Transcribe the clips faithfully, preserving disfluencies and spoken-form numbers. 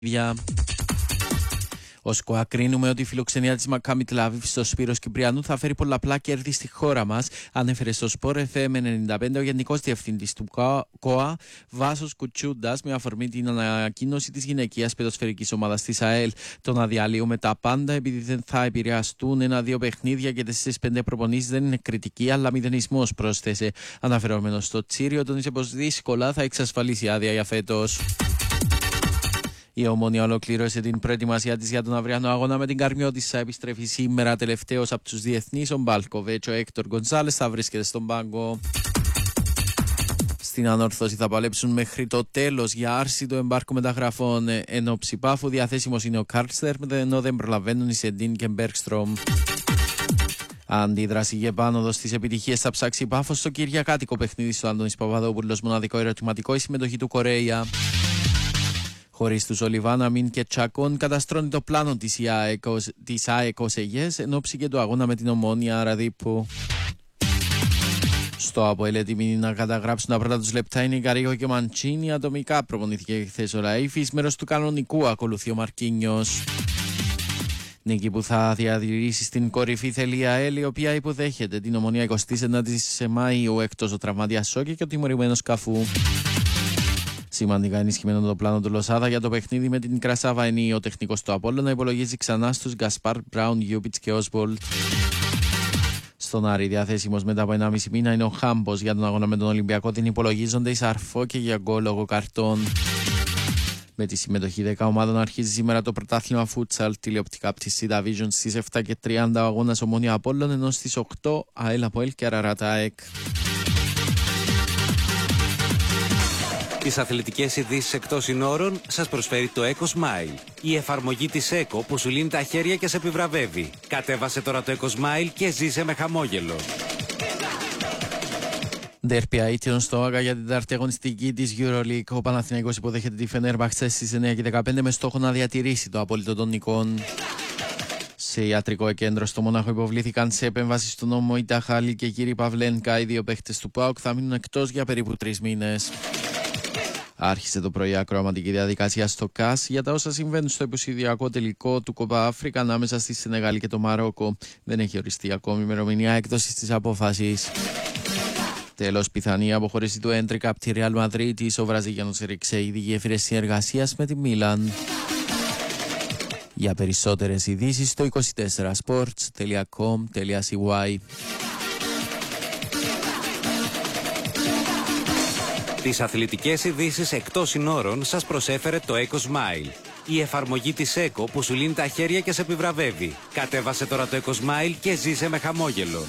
Για... Ως ΚΟΑ κρίνουμε ότι η φιλοξενία της Μακάμπι Τελ-Αβίβ στο Σπύρος Κυπριανού θα φέρει πολλαπλά κέρδη στη χώρα μας, ανέφερε στο Σπορ εφ εμ ενενήντα πέντε ο Γενικός Διευθυντής του ΚΟΑ, Βάσος Κουτσούντας, με αφορμή την ανακοίνωση της γυναικείας ποδοσφαιρικής ομάδας της ΑΕΛ. Το να διαλύουμε τα πάντα επειδή δεν θα επηρεαστούν ένα-δύο παιχνίδια και τις πέντε προπονήσεις δεν είναι κριτική, αλλά μηδενισμός, πρόσθεσε. Αναφερόμενος στο Τσίριο, τόνισε πως δύσκολα θα εξασφαλίσει άδεια για φέτος. Η Ομόνοια ολοκλήρωσε την προετοιμασία της για τον αυριανό αγώνα με την Καρμιώτισσα. Επιστρέφει σήμερα τελευταίος από τους διεθνείς. Ο Μπάλκοβετς, ο Έκτορ Γκονσάλες θα βρίσκεται στον πάγκο. Στην ανόρθωση θα παλέψουν μέχρι το τέλος για άρση του εμπάρκου μεταγραφών. Ενώ ψηπάφου διαθέσιμος είναι ο Κάρλστερ, ενώ δεν προλαβαίνουν οι Σεντίν και Μπέρκστρομ. Αντίδραση και επάνωδος στις επιτυχίες θα ψάξει Πάφος στο κυριακάτικο παιχνίδι στο Αντώνης Παπαδόπουλος. Μοναδικό ερωτηματικό η συμμετοχή του Κορέια. Χωρίς τους Ολιβάνα, Μιν και Τσακών καταστρώνει το πλάνο της ΑΕΚ ως Αιγές εν ώψη και του αγώνα με την Ομόνοια Ραδίππου. Στο ΑΠΟΕΛ έτοιμοι να καταγράψουν τα πρώτα τους λεπτά είναι η Καρίγο και ο Μαντσίνη. Ατομικά προπονήθηκε χθες ο Ραΐφης, μέρος του κανονικού ακολουθεί ο Μαρκίνιος. Νίκη που θα διατηρήσει στην κορυφή θέλει η ΑΕΛ, η οποία υποδέχεται την Ομόνοια εικοστή ενάτης Μαΐου, εκτός ο τραυματίας Σόκη και ο τιμωρημένος Καφού. Σημαντικά ενισχυμένο το πλάνο του Λοσάδα για το παιχνίδι με την Κρασάβα είναι ο τεχνικός του Απόλλωνα, υπολογίζει ξανά στους Γκασπάρ, Μπράουν, Γιούμπιτς και Όσβολτ. Στον Άρη διαθέσιμος μετά από ενάμιση μήνα είναι ο Χάμπος. Για τον αγώνα με τον Ολυμπιακό την υπολογίζονται η Σαρφό και για γκολ λόγω καρτών. Με τη συμμετοχή δέκα ομάδων αρχίζει σήμερα το πρωτάθλημα Φούτσαλ, τηλεοπτικά από τη C Division στις επτά και τριάντα ο αγώνας Ομόνοια Απόλλων, ενώ στις οκτώ ΑΕΛ ΑΠΟΕΛ και Αραράτα ΑΕΚ. Τις αθλητικές ειδήσεις εκτός συνόρων σας προσφέρει το EcoSmile, η εφαρμογή της Eco που σου λύνει τα χέρια και σε επιβραβεύει. Κατέβασε τώρα το EcoSmile και ζήσε με χαμόγελο. Ντέρπι Αίτιον στο Άγκα για την τετάρτη αγωνιστική της EuroLeague. Ο Παναθηναϊκός υποδέχεται τη Φενέρμπαχτσε στις εννιά και δεκαπέντε με στόχο να διατηρήσει το απόλυτο των νικών. Σε ιατρικό κέντρο στο Μονάχο υποβλήθηκαν σε επέμβαση στον νόμο η Ταχάλη και η κύριοι Παυλένκα. Οι δύο παίχτες του ΠΑΟΚ θα μείνουν εκτός για περίπου τρεις μήνες. Άρχισε το πρωί ακροαματική διαδικασία στο ΚΑΣ για τα όσα συμβαίνουν στο υποσχεδιακό τελικό του Κόπα Αφρικα ανάμεσα στη Σενεγάλη και το Μαρόκο. Δεν έχει οριστεί ακόμη ημερομηνία έκδοσης της απόφασης. Τέλος, πιθανή αποχώρηση του έντρικα από τη Ρεάλ Μαδρίτης. Ο Βραζιλιάνος έριξε ήδη γέφυρες συνεργασίας με τη Μίλαν. Για περισσότερες ειδήσεις στο είκοσι τέσσερα σπορτς τελεία κομ τελεία σι γουάι. Τις αθλητικές ειδήσεις εκτός συνόρων σας προσέφερε το EcoSmile, η εφαρμογή της Eco που σου λύνει τα χέρια και σε επιβραβεύει. Κατέβασε τώρα το EcoSmile και ζήσε με χαμόγελο.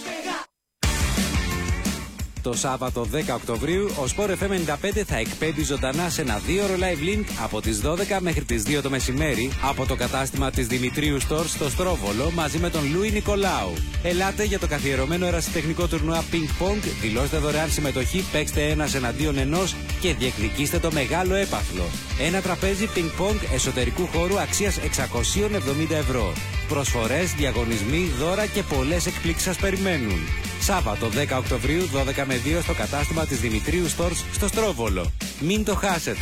Το Σάββατο δέκα Οκτωβρίου ο Sport εφ εμ ενενήντα πέντε θα εκπέμπει ζωντανά σε ένα δύο ώρο live link από τις δώδεκα μέχρι τις δύο το μεσημέρι από το κατάστημα της Δημητρίου Store στο Στρόβολο μαζί με τον Λούι Νικολάου. Ελάτε για το καθιερωμένο ερασιτεχνικό τουρνουά Ping Pong, δηλώστε δωρεάν συμμετοχή, παίξτε ένας εναντίον ενός και διεκδικήστε το μεγάλο έπαθλο. Ένα τραπέζι Ping Pong εσωτερικού χώρου αξίας εξακόσια εβδομήντα ευρώ. Προσφορές, διαγωνισμοί, δώρα και πολλές εκπλήξεις σας περιμένουν. Σάββατο δέκα Οκτωβρίου δώδεκα με δύο στο κατάστημα της Δημητρίου Stores στο Στρόβολο. Μην το χάσετε!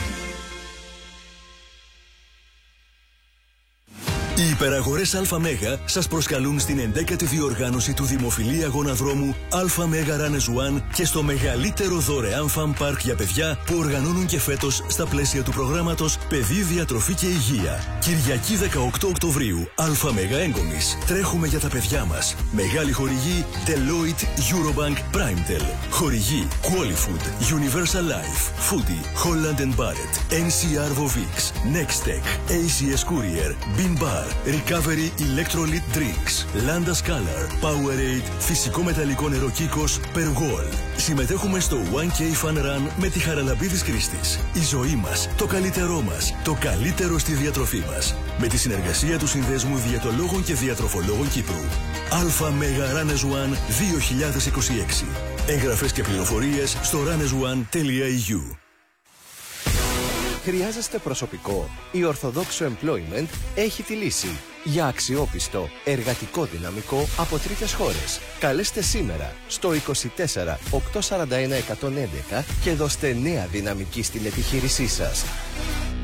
Οι υπεραγορές ΑΜΕΓΑ σας προσκαλούν στην ενδέκατη διοργάνωση του δημοφιλή αγωναδρόμου ΑΜΕΓΑ Runners One και στο μεγαλύτερο δωρεάν φαν πάρκ για παιδιά που οργανώνουν και φέτος στα πλαίσια του προγράμματος Παιδί, Διατροφή και Υγεία. Κυριακή δεκαοκτώ Οκτωβρίου, ΑΜΕΓΑ Έγκομης. Τρέχουμε για τα παιδιά μας. Μεγάλη χορηγή Deloitte, Eurobank, Primetel. Χορηγή Qualifood, Universal Life, Foodie, Holland and Barrett, εν σι αρ Vovix, Nextech, έι σι ες Courier, Bean Bar, Recovery Electrolyte Drinks, Landa Scalar, Powerade, φυσικό μεταλλικό νερό Κίκος, Pergol. Συμμετέχουμε στο one κέι Fun Run με τη Χαραλαμπίδης Κρίστης. Η ζωή μας, το καλύτερό μας, το καλύτερο στη διατροφή μας. Με τη συνεργασία του Συνδέσμου Διαιτολόγων και Διατροφολόγων Κύπρου. ΑΜΕΓΑ Runners One δύο χιλιάδες είκοσι έξι. Εγγραφές και πληροφορίες στο runners one τελεία ι γιου. Χρειάζεστε προσωπικό? Η Orthodoxo Employment έχει τη λύση. Για αξιόπιστο, εργατικό δυναμικό από τρίτες χώρες. Καλέστε σήμερα στο είκοσι τέσσερα οκτακόσια σαράντα ένα εκατόν έντεκα και δώστε νέα δυναμική στην επιχείρησή σας.